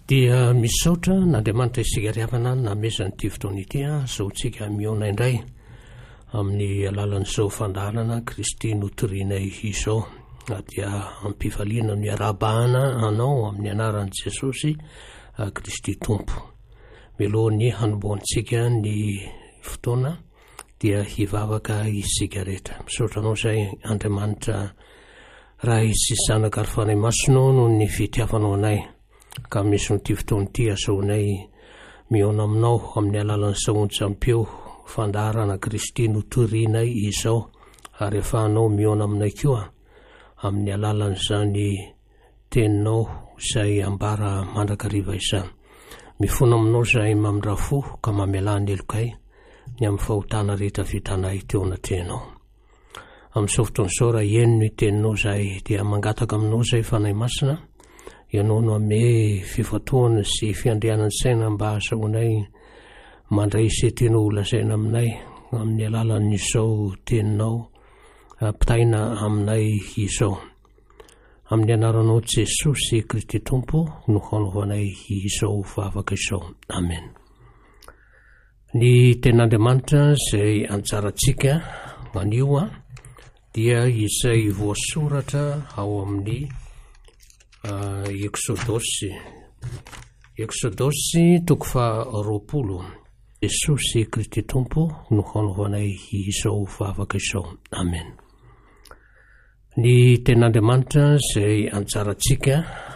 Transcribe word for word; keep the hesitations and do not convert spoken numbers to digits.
Dia misaotra n'Andriamanitra isika riavana namezan'ity fotoana ity a saotsika miona indray amin'ny alalan'izao fandaharana Kristy notorianay izao. Dia ampifaliana ny arabahana anao amin'ny anaran'i Jesosy Kristy Tompo. Milohany hanombohantsika ny fotoana dia hivavaka isika rehetra. Misaotra anao izay Andriamanitra raha izy zanaka ary fanahy masonao noho ny fitiavanao anay. Ka misy n'ity fotoana ity asaonay miona aminao amin'ny alalan'izao onjampeo fandaharana Kristy notorianay izao, ary ahafahanao miona aminay koa amin'ny alalan'izany teninao izay ambara mandrakariva izany. Mifona aminao izay mamindrafo ka mamelany elokay ny amin'ny fahotana rehetra vitanay teo anatrehanao. Amin'izao fotoan'izao raha eny ny teninao izay dia mangataka aminao izay fanahy masina, ianao no ame fifatoana sy fiandrianany saina mba ahasaonay mandray izay tianao holazaina aminay amin'ny alalan'izao teninao pitaina aminay izao. Amin'ny anaranao Jesosy Kristy Tompo no hanaovanay izao vavaka izao. Amen. Ny ten'Andriamanitra izay anjarantsika anio a dia izay voasoratra ao amin'ny Uh, Exodosy Exodosy toko faha roapolo. Jesosy Kristy Tompo no hanaovanay izao vavaka izao. Amen. Ny ten'Andriamanitra izay anjarantsika